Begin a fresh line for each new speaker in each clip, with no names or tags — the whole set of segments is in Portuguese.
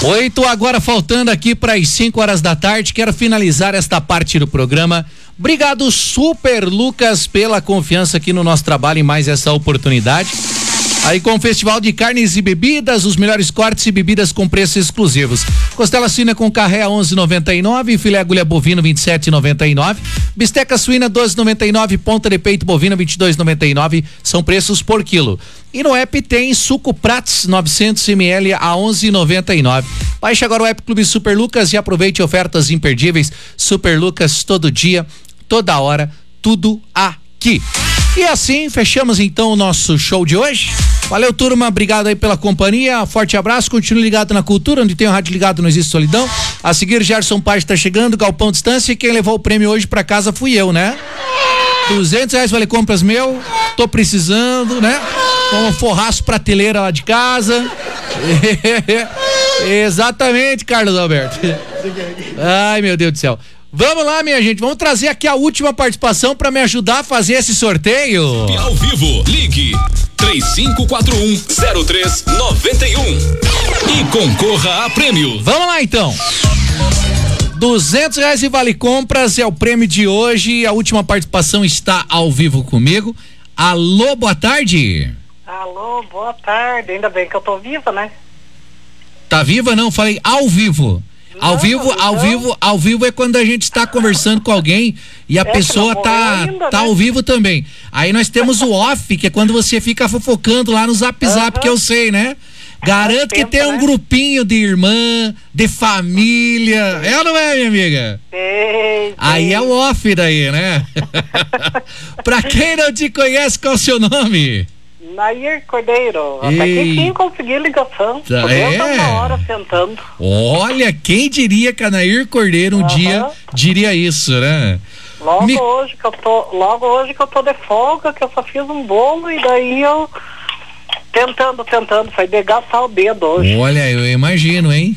8 agora, faltando aqui para as 5 horas da tarde. Quero finalizar esta parte do programa. Obrigado, Super Lucas, pela confiança aqui no nosso trabalho em mais essa oportunidade. Aí com o Festival de Carnes e Bebidas, os melhores cortes e bebidas com preços exclusivos. Costela suína com carré a 11,99, filé agulha bovino 27,99, bisteca suína 12,99, ponta de peito bovina 22,99, são preços por quilo. E no app tem suco Prats 900 ml a 11,99. Baixe agora o app Clube Super Lucas e aproveite ofertas imperdíveis. Super Lucas, todo dia, toda hora, tudo aqui. E assim fechamos então o nosso show de hoje. Valeu, turma, obrigado aí pela companhia, forte abraço, continue ligado na Cultura, onde tem o rádio ligado não existe solidão. A seguir, Gerson Paz tá chegando, Galpão Distância, e quem levou o prêmio hoje pra casa fui eu, né? R$200 vale compras meu, tô precisando, né? Um forraço prateleira lá de casa. Exatamente, Carlos Alberto. Ai, meu Deus do céu. Vamos lá, minha gente, vamos trazer aqui a última participação para me ajudar a fazer esse sorteio.
Ao vivo, ligue 3541-0391 e concorra a prêmio.
Vamos lá então. R$200 e vale compras é o prêmio de hoje. A última participação está ao vivo comigo. Alô, boa tarde.
Alô, boa tarde. Ainda bem que eu tô viva, né?
Tá viva? Não, falei ao vivo. Ao vivo é quando a gente está conversando com alguém e a pessoa tá
ainda,
ao vivo também. Aí nós temos o off, que é quando você fica fofocando lá no Zap Zap, que eu sei, né? Garanto que tem um grupinho de irmã, de família. É ou não é, minha amiga?
Sei.
Aí é o off daí, né? Pra quem não te conhece, qual é o seu nome?
Nair Cordeiro. Até que enfim consegui a ligação. Uma hora sentando.
Olha, quem diria que a Nair Cordeiro um dia diria isso, né?
Logo hoje que eu tô de folga, que eu só fiz um bolo e daí eu tentando, foi de gastar o dedo hoje.
Olha, eu imagino, hein?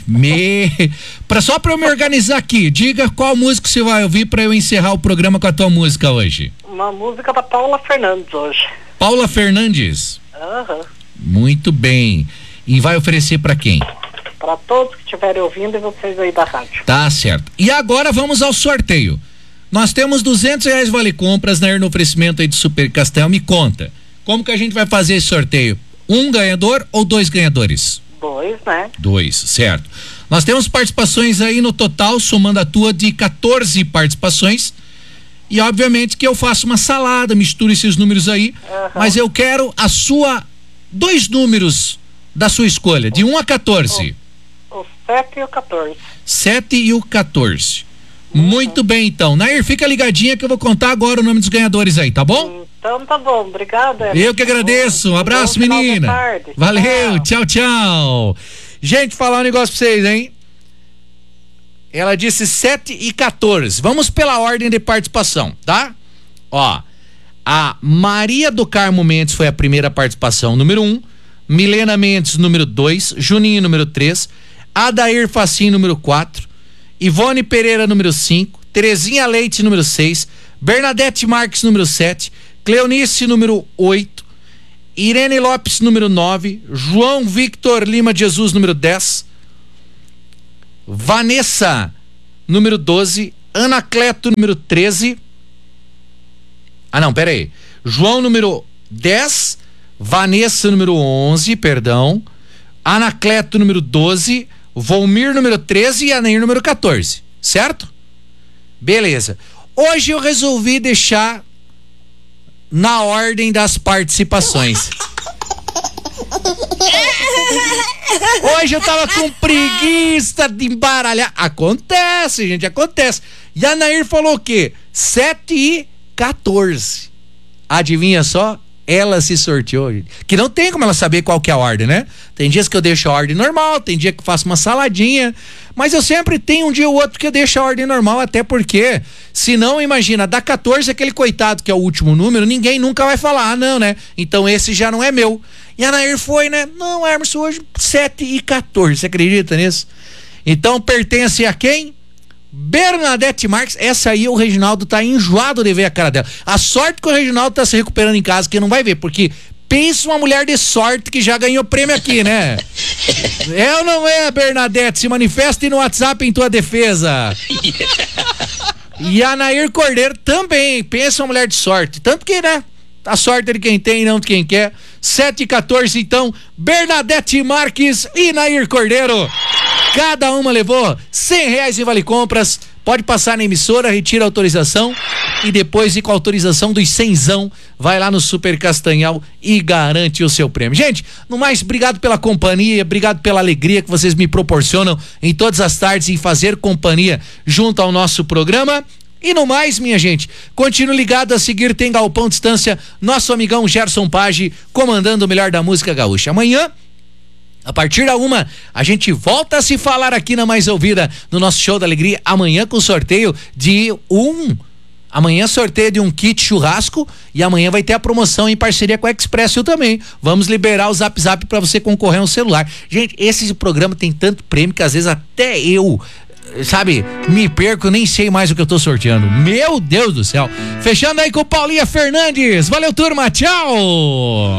Só pra eu me organizar aqui, diga qual música você vai ouvir pra eu encerrar o programa com a tua música hoje.
Uma música da Paula Fernandes hoje.
Paula Fernandes?
Aham.
Muito bem. E vai oferecer pra quem?
Pra todos que estiverem ouvindo e vocês aí da rádio.
Tá certo. E agora vamos ao sorteio. Nós temos R$200 vale compras no oferecimento aí de Super Castel. Me conta, como que a gente vai fazer esse sorteio? Um ganhador ou dois ganhadores?
Dois, né?
Dois, certo. Nós temos participações aí no total, somando a tua, de 14 participações. E obviamente que eu faço uma salada, misturo esses números aí, mas eu quero dois números da sua escolha, de 1 a 14.
O 7 e o 14.
7 e o 14. Muito bem, então. Nair, fica ligadinha que eu vou contar agora o nome dos ganhadores aí, tá bom?
Então tá bom, obrigado.
Eu que agradeço, um abraço, menina. Valeu, tchau. Gente, falar um negócio pra vocês, hein? Ela disse 7 e 14. Vamos pela ordem de participação, tá? Ó, a Maria do Carmo Mendes foi a primeira participação, número 1. Milena Mendes, número 2. Juninho, número 3. Adair Facim, número 4. Ivone Pereira, número 5. Terezinha Leite, número 6. Bernadette Marques, número 7. Cleonice, número 8. Irene Lopes, número 9. João Victor Lima de Jesus, número 10. Vanessa, número 12. Anacleto, número 13. Pera aí. João, número 10. Vanessa, número 11, perdão. Anacleto, número 12. Volmir, número 13 e Anair, número 14. Certo? Beleza. Hoje eu resolvi deixar na ordem das participações. Hoje eu tava com preguiça de embaralhar. Acontece, gente, acontece. E a Nair falou o quê? 7 e 14. Adivinha só? Ela se sorteou, gente. Que não tem como ela saber qual que é a ordem, né? Tem dias que eu deixo a ordem normal, tem dia que eu faço uma saladinha, mas eu sempre tenho um dia ou outro que eu deixo a ordem normal, até porque, se não, imagina, da 14, aquele coitado que é o último número, ninguém nunca vai falar, não, né? Então esse já não é meu. E a Nair foi, né? Não, Emerson, hoje 7 e 14, você acredita nisso? Então pertence a quem? Bernadette Marques. Essa aí o Reginaldo tá enjoado de ver a cara dela. A sorte que o Reginaldo tá se recuperando em casa, que não vai ver, porque Pensa uma mulher de sorte que já ganhou prêmio aqui, né? É ou não é, Bernadette? Se manifeste no WhatsApp em tua defesa. E a Nair Cordeiro também, pensa uma mulher de sorte. Tanto que, né? A sorte é de quem tem e não de quem quer. 7h14, então, Bernadette Marques e Nair Cordeiro. Cada uma levou R$100 em vale compras. Pode passar na emissora, retira a autorização e depois ir com a autorização dos 100zão, vai lá no Super Castanhal e garante o seu prêmio. Gente, no mais, obrigado pela companhia, obrigado pela alegria que vocês me proporcionam em todas as tardes em fazer companhia junto ao nosso programa. E no mais, minha gente, continue ligado a seguir Tem Galpão Distância, nosso amigão Gerson Page, comandando o melhor da música gaúcha. Amanhã, a partir da 1, a gente volta a se falar aqui na Mais Ouvida, no nosso Show da Alegria, amanhã com sorteio de Amanhã sorteio de um kit churrasco e amanhã vai ter a promoção em parceria com a Expresso também. Vamos liberar o Zap Zap para você concorrer a um celular. Gente, esse programa tem tanto prêmio que às vezes até eu, sabe, me perco, nem sei mais o que eu tô sorteando. Meu Deus do céu. Fechando aí com Paulinha Fernandes. Valeu, turma. Tchau.